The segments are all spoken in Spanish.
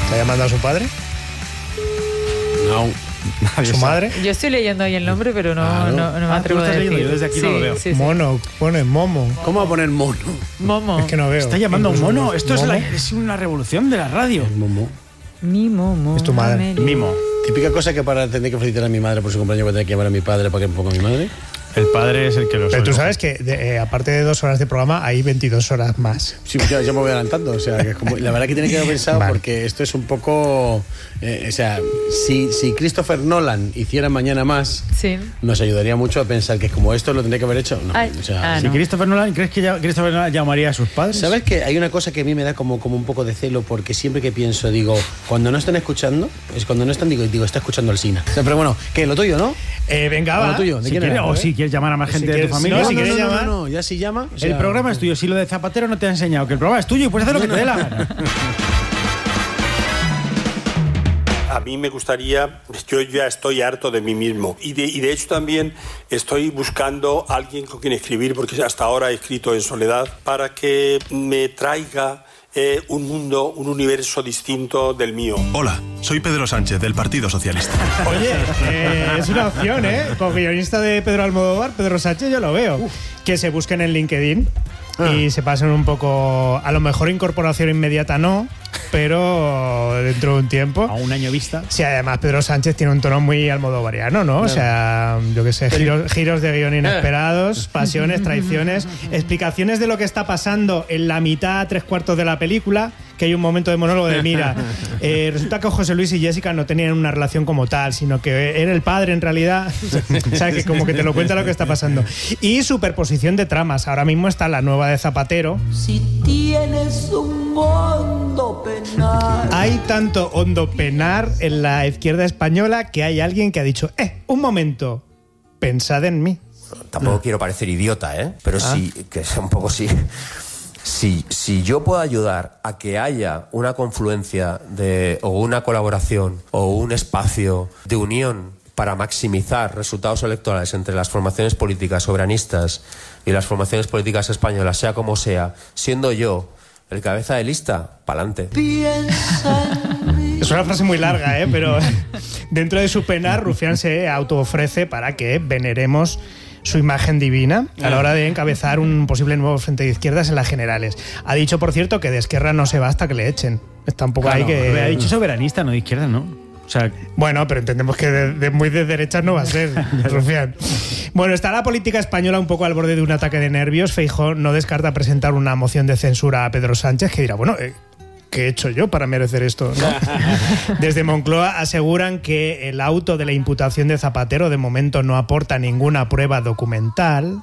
¿Está llamando a su padre? No. ¿Su madre? Yo estoy leyendo ahí el nombre, pero no me atrevo a decir. Yo desde aquí no lo veo. Sí. Mono, pone Momo. ¿Cómo va a poner mono? Momo. Es que no veo. Está llamando a un mono. Esto ¿Momo? es una revolución de la radio. Momo. Mi Momo. Es tu madre. Amelia. Mimo. Típica cosa que para tener que felicitar a mi madre por su cumpleaños voy a tener que llamar a mi padre para que me ponga a mi madre. El padre es el que lo Pero tú suele. sabes que aparte de 2 horas de programa hay 22 horas más. Sí, ya me voy adelantando. O sea, que es como, la verdad que tiene que haber pensado Vale. porque esto es un poco... o sea, si Christopher Nolan hiciera mañana más, Sí. nos ayudaría mucho a pensar que como esto lo tendría que haber hecho. No, Ay, o sea, ah, Si no. Christopher Nolan, ¿crees que Christopher Nolan llamaría a sus padres? ¿Sabes que hay una cosa que a mí me da como un poco de celo? Porque siempre que pienso, digo, cuando no están escuchando, es cuando no están, digo, está escuchando el Sina. O sea, pero bueno, ¿qué? ¿Lo tuyo, no? Venga, ¿O va. lo tuyo? ¿De Si quién quieres, era? o si quieres llamar a más Si gente de quieres- tu familia. no, si quieres llamar. No, ya si llama. o sea, El programa es tuyo. Si lo de Zapatero no te ha enseñado que el programa es tuyo y puedes hacer lo que te dé la gana. A mí me gustaría, yo ya estoy harto de mí mismo y de hecho también estoy buscando a alguien con quien escribir, porque hasta ahora he escrito en soledad, para que me traiga un mundo, un universo distinto del mío. Hola, soy Pedro Sánchez, del Partido Socialista. Oye, es una opción, ¿eh? Con guionista de Pedro Almodóvar, Pedro Sánchez, yo lo veo. Que se busquen en LinkedIn y se pasen un poco... A lo mejor incorporación inmediata no, pero dentro de un tiempo... A un año vista. Sí, además Pedro Sánchez tiene un tono muy almodovariano, ¿no? O sea, yo qué sé, giros de guión inesperados, pasiones, traiciones, explicaciones de lo que está pasando en la mitad, 3/4 de la película, que hay un momento de monólogo de mira, resulta que José Luis y Jessica no tenían una relación como tal, sino que era el padre en realidad, o sea, que como que te lo cuenta lo que está pasando. Y superposición de tramas, ahora mismo está la nueva de Zapatero. Si tienes un hondo penar. Hay tanto hondo penar en la izquierda española que hay alguien que ha dicho, un momento, pensad en mí. Tampoco quiero parecer idiota, ¿eh? Pero sí, que es un poco sí. Si yo puedo ayudar a que haya una confluencia o una colaboración o un espacio de unión para maximizar resultados electorales entre las formaciones políticas soberanistas y las formaciones políticas españolas, sea como sea, siendo yo el cabeza de lista, pa'lante. Es una frase muy larga, pero dentro de su penar, Rufián se autoofrece para que veneremos su imagen divina a la hora de encabezar un posible nuevo frente de izquierdas en las generales. Ha dicho, por cierto, que de Esquerra no se va hasta que le echen. Tampoco hay que... Ha dicho soberanista, no de izquierda, ¿no? O sea, bueno, pero entendemos que muy de derechas no va a ser, Rufián. Bueno, está la política española un poco al borde de un ataque de nervios. Feijóo no descarta presentar una moción de censura a Pedro Sánchez, que dirá, bueno, ¿qué he hecho yo para merecer esto? ¿No? Desde Moncloa aseguran que el auto de la imputación de Zapatero de momento no aporta ninguna prueba documental.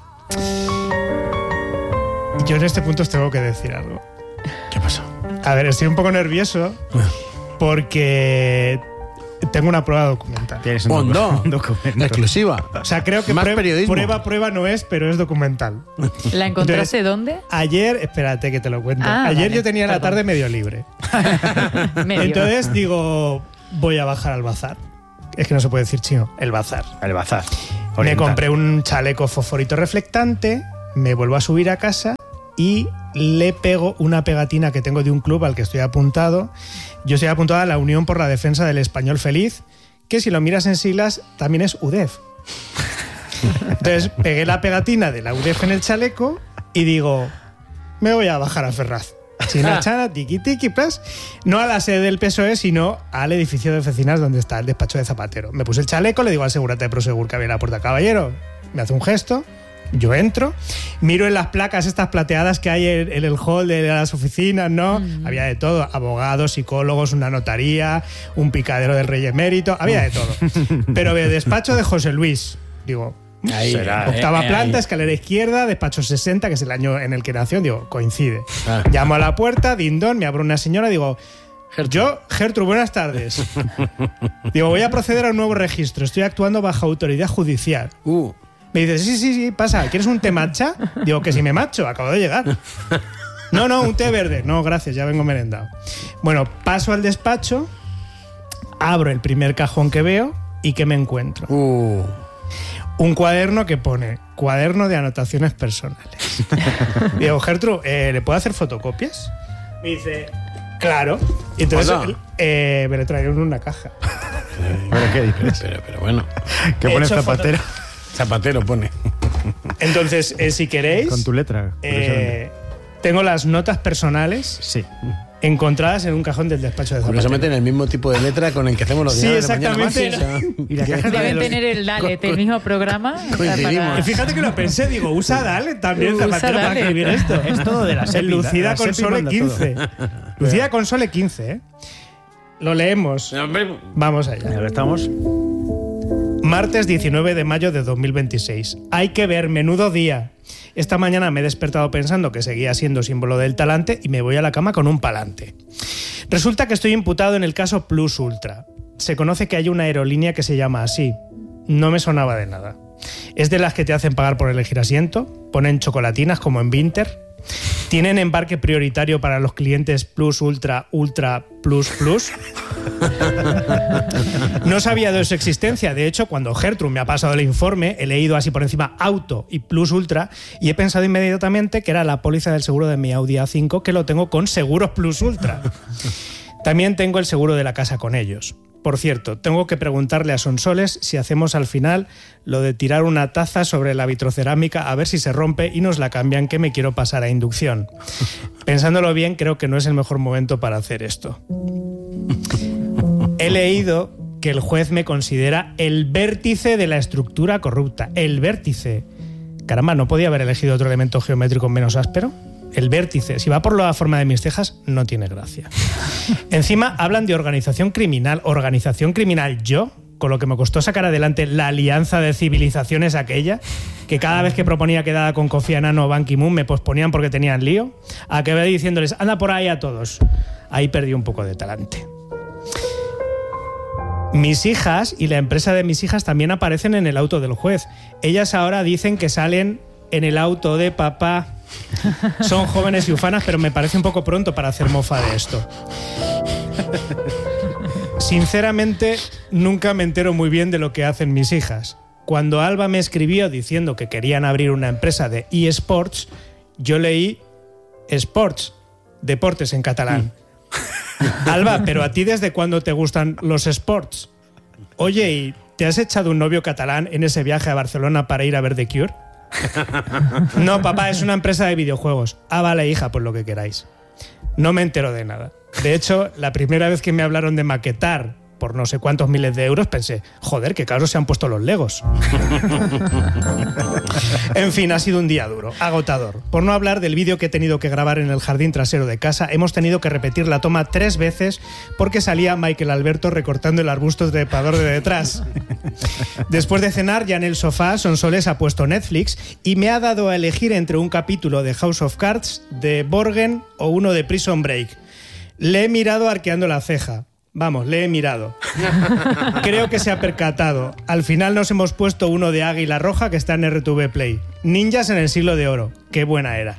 Yo en este punto os tengo que decir algo. ¿qué pasó? A ver, estoy un poco nervioso porque tengo una prueba documental. Tienes un documento. Exclusiva. O sea, creo que Más periodismo. prueba no es, pero es documental. ¿La encontraste Entonces, dónde? Ayer, espérate que te lo cuento. Ah, Ayer vale, yo tenía la perdón. tarde medio libre. Medio. Entonces digo, voy a bajar al bazar. Es que no se puede decir chino, el bazar. El bazar. Me Oriental. compré un chaleco fosforito reflectante, me vuelvo a subir a casa y le pego una pegatina que tengo de un club al que estoy apuntado. Yo estoy apuntado a la Unión por la Defensa del Español Feliz, que si lo miras en siglas también es UDEF. Entonces pegué la pegatina de la UDEF en el chaleco y digo, me voy a bajar a Ferraz. China, chana, tiki tiki, pues. No a la sede del PSOE, sino al edificio de oficinas donde está el despacho de Zapatero. Me puse el chaleco, le digo al segurata de Prosegur que había en la puerta, caballero, me hace un gesto, yo entro, miro en las placas estas plateadas que hay en el hall de las oficinas, ¿no? Había de todo, abogados, psicólogos, una notaría, un picadero del rey emérito, había de todo. Pero veo despacho de José Luis, digo... Ahí, Será, Octava planta, ahí. escalera izquierda, despacho 60, que es el año en el que nació, digo, coincide. Llamo a la puerta, dindón, me abre una señora, digo, Gertrude, buenas tardes. Digo, voy a proceder a un nuevo registro, estoy actuando bajo autoridad judicial. Me dice, sí, pasa, ¿quieres un té matcha? Digo, que si me macho, acabo de llegar. No, un té verde. No, gracias, ya vengo merendado. Bueno, paso al despacho, abro el primer cajón que veo y ¿qué me encuentro? Un cuaderno que pone cuaderno de anotaciones personales. Digo, Gertrude, ¿le puedo hacer fotocopias? Me dice, claro. Y entonces me lo trajeron en una caja. ¿Pero qué dices? Pero bueno. ¿Qué pone Zapatero? Zapatero pone. Entonces, si queréis... Con tu letra. Tengo las notas personales. Sí. Encontradas en un cajón del despacho de Zapatero. Curiosamente en el mismo tipo de letra con el que hacemos los diarios de mañana más. Y la caja Deben tener el Dalet, el mismo programa. Y fíjate que lo pensé, digo, usa Dalet también Zapatero para escribir esto. Es todo de la SEPI. El Lucida Console 15. Lucida Console 15, ¿eh? Lo leemos. Vamos allá. Ahora estamos. Martes 19 de mayo de 2026. Hay que ver, menudo día. Esta mañana me he despertado pensando que seguía siendo símbolo del talante y me voy a la cama con un palante. Resulta que estoy imputado en el caso Plus Ultra. Se conoce que hay una aerolínea que se llama así. No me sonaba de nada. Es de las que te hacen pagar por elegir asiento, ponen chocolatinas como en Vinter, tienen embarque prioritario para los clientes Plus Ultra, Ultra, Plus, Plus. No sabía de su existencia. De hecho, cuando Gertrude me ha pasado el informe, he leído así por encima Auto y Plus Ultra y he pensado inmediatamente que era la póliza del seguro de mi Audi A5, que lo tengo con Seguros Plus Ultra. También tengo el seguro de la casa con ellos. Por cierto, tengo que preguntarle a Sonsoles si hacemos al final lo de tirar una taza sobre la vitrocerámica a ver si se rompe y nos la cambian, que me quiero pasar a inducción. Pensándolo bien, creo que no es el mejor momento para hacer esto. He leído que el juez me considera el vértice de la estructura corrupta. El vértice. Caramba, ¿no podía haber elegido otro elemento geométrico menos áspero? El vértice. Si va por la forma de mis cejas, no tiene gracia. Encima hablan de organización criminal. ¿Organización criminal yo? Con lo que me costó sacar adelante la alianza de civilizaciones aquella, que cada vez que proponía quedada con Kofi Annan o Ban Ki-moon me posponían porque tenían lío. Acabé diciéndoles, anda por ahí a todos. Ahí perdí un poco de talante. Mis hijas y la empresa de mis hijas también aparecen en el auto del juez. Ellas ahora dicen que salen en el auto de papá. Son jóvenes y ufanas, pero me parece un poco pronto para hacer mofa de esto. Sinceramente, nunca me entero muy bien de lo que hacen mis hijas. Cuando Alba me escribió diciendo que querían abrir una empresa de eSports, yo leí Sports, deportes en catalán. Alba, ¿pero a ti desde cuándo te gustan los sports? Oye, ¿y te has echado un novio catalán en ese viaje a Barcelona para ir a ver The Cure? No, papá, es una empresa de videojuegos. Ah, vale, hija, pues lo que queráis. No me entero de nada. De hecho, la primera vez que me hablaron de maquetar por no sé cuántos miles de euros, pensé, joder, qué caros se han puesto los legos. En fin, ha sido un día duro, agotador. Por no hablar del vídeo que he tenido que grabar en el jardín trasero de casa, hemos tenido que repetir la toma 3 veces porque salía Michael Alberto recortando el arbusto trepador de detrás. Después de cenar, ya en el sofá, Sonsoles ha puesto Netflix y me ha dado a elegir entre un capítulo de House of Cards, de Borgen o uno de Prison Break. Le he mirado arqueando la ceja. Vamos, le he mirado. Creo que se ha percatado. Al final nos hemos puesto uno de Águila Roja que está en RTV Play. Ninjas en el siglo de oro. Qué buena era.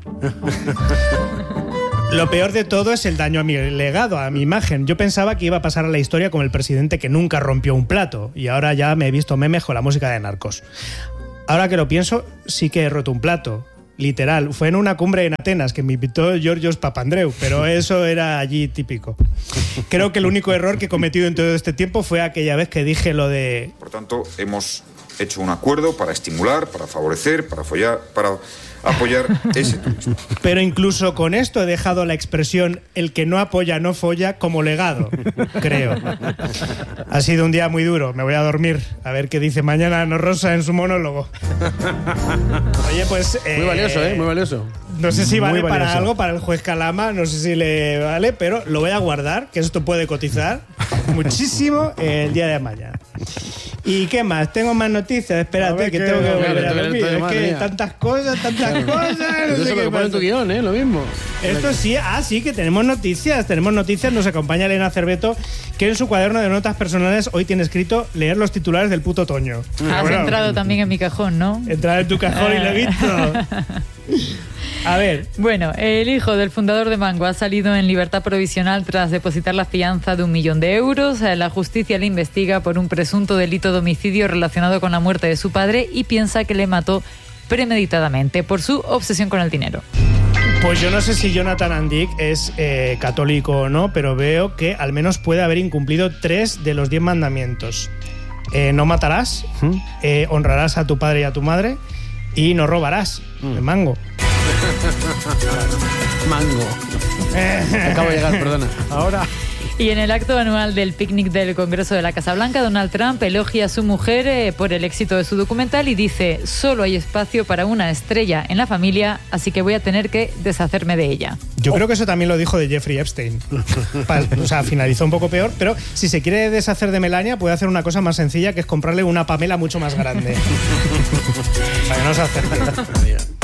Lo peor de todo es el daño a mi legado, a mi imagen. Yo pensaba que iba a pasar a la historia como el presidente que nunca rompió un plato. Y ahora ya me he visto memes con la música de Narcos. Ahora que lo pienso, sí que he roto un plato. Literal, fue en una cumbre en Atenas que me invitó Georgios Papandreou, pero eso era allí típico. Creo que el único error que he cometido en todo este tiempo fue aquella vez que dije lo de... Por tanto, hemos hecho un acuerdo para estimular, para favorecer, para apoyar ese turismo. Pero incluso con esto he dejado la expresión el que no apoya no folla como legado, creo. Ha sido un día muy duro, me voy a dormir a ver qué dice mañana Ana Rosa en su monólogo. Oye, pues... muy valioso, muy valioso. No sé si vale para algo, para el juez Calama, no sé si le vale, pero lo voy a guardar, que esto puede cotizar muchísimo el día de mañana. ¿Y qué más? Tengo más noticias, espérate, que tengo que volver a dormir. Es que tantas cosas, no sé qué pasa. En tu guión, lo mismo. Esto sí, sí, que tenemos noticias, nos acompaña Elena Cerveto, que en su cuaderno de notas personales hoy tiene escrito leer los titulares del puto otoño. Has entrado también en mi cajón, ¿no? Entrar en tu cajón y lo he visto. A ver. Bueno, el hijo del fundador de Mango ha salido en libertad provisional tras depositar la fianza de 1 millón de euros. La justicia le investiga por un presunto delito de homicidio relacionado con la muerte de su padre y piensa que le mató premeditadamente por su obsesión con el dinero. Pues yo no sé si Jonathan Andic es católico o no, pero veo que al menos puede haber incumplido 3 de los 10 mandamientos. No matarás, honrarás a tu padre y a tu madre, y no robarás. El mango. Mango. Acabo de llegar, perdona. Ahora... Y en el acto anual del picnic del Congreso de la Casa Blanca, Donald Trump elogia a su mujer por el éxito de su documental y dice: solo hay espacio para una estrella en la familia, así que voy a tener que deshacerme de ella. Yo creo que eso también lo dijo de Jeffrey Epstein. O sea, finalizó un poco peor, pero si se quiere deshacer de Melania, puede hacer una cosa más sencilla, que es comprarle una Pamela mucho más grande. Para que no se acerque.